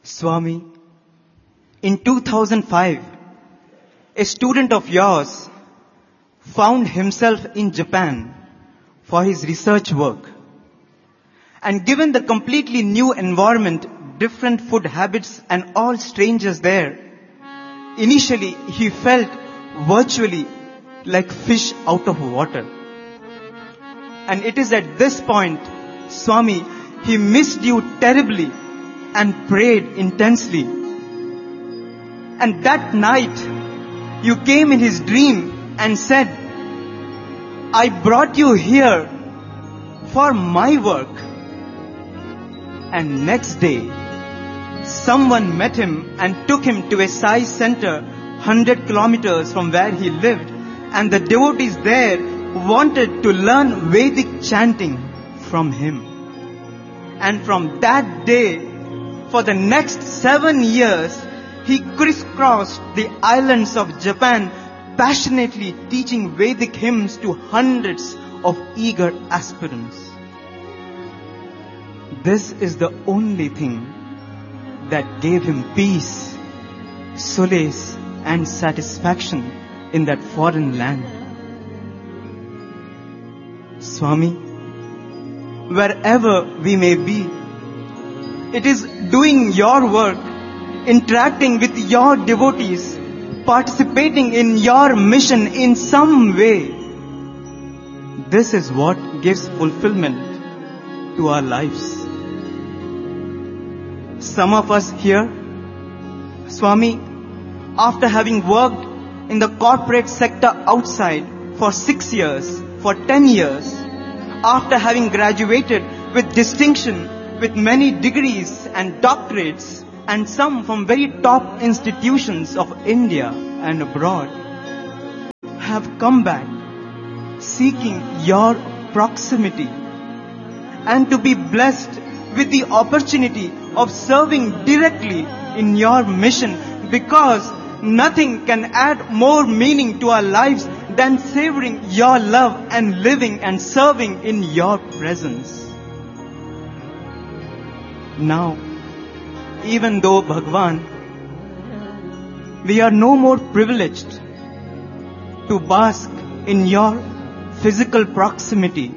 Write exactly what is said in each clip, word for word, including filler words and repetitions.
Swami, in two thousand five, a student of yours found himself in Japan for his research work. And given the completely new environment, different food habits and all strangers there, initially he felt virtually like fish out of water. And it is at this point, Swami, he missed you terribly and prayed intensely. And that night, you came in his dream and said, I brought you here for my work. And next day, someone met him and took him to a Sai center one hundred kilometers from where he lived. And the devotees there wanted to learn Vedic chanting from him. And from that day, for the next seven years, he crisscrossed the islands of Japan, passionately teaching Vedic hymns to hundreds of eager aspirants. This is the only thing that gave him peace, solace, and satisfaction in that foreign land. Swami, wherever we may be, it is doing your work, interacting with your devotees, participating in your mission in some way. This is what gives fulfillment to our lives. Some of us here, Swami, after having worked in the corporate sector outside for six years, for ten years, after having graduated with distinction, with many degrees and doctorates, and some from very top institutions of India and abroad, have come back seeking your proximity and to be blessed with the opportunity of serving directly in your mission, because nothing can add more meaning to our lives than savoring your love and living and serving in your presence. Now, even though Bhagwan, we are no more privileged to bask in your physical proximity,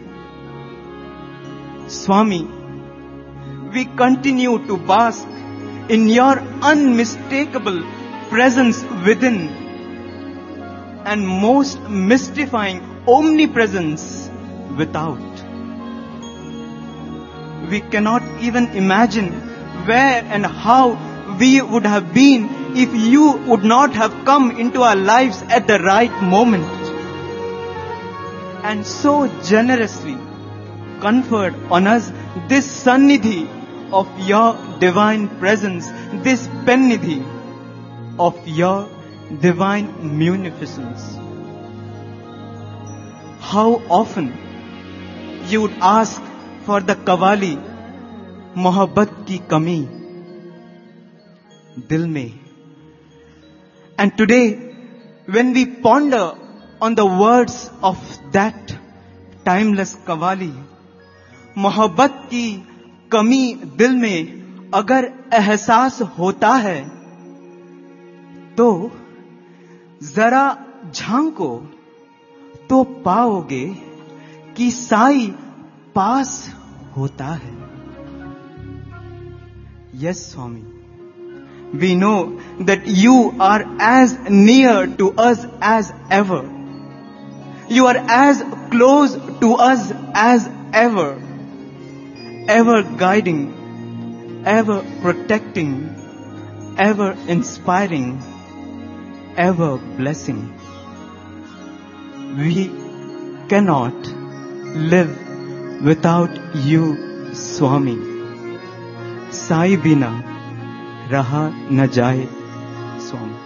Swami, we continue to bask in your unmistakable presence within and most mystifying omnipresence without. We cannot even imagine where and how we would have been if you would not have come into our lives at the right moment and so generously conferred on us this sannidhi of your divine presence, this pennidhi of your divine munificence. How often you would ask for the kawali, mohabbat ki kami, dil mein. And today, when we ponder on the words of that timeless kawali, mohabbat ki कमी दिल में अगर एहसास होता है तो जरा झांको तो पाओगे कि साई पास होता है. Yes, Swami, we know that you are as near to us as ever. You are as close to us as ever. Ever guiding, ever protecting, ever inspiring, ever blessing. We cannot live without you, Swami. Sai bina raha na jaye, Swami.